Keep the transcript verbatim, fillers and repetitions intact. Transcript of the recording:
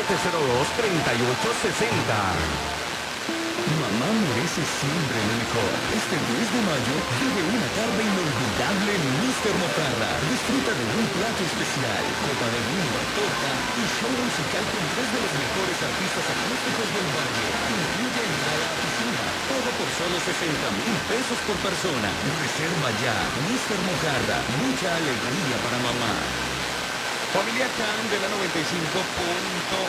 siete cero dos, tres ocho seis cero. Mamá merece siempre lo mejor. Este diez de mayo vive una tarde inolvidable en míster Mojarra. Disfruta de un plato especial, copa de vino, torta y show musical con tres de los mejores artistas acústicos del valle. Incluye entrada a piscina. Todo por solo sesenta mil pesos por persona. Reserva ya. míster Mojarra. Mucha alegría para mamá. Familia Can de la noventa y cinco punto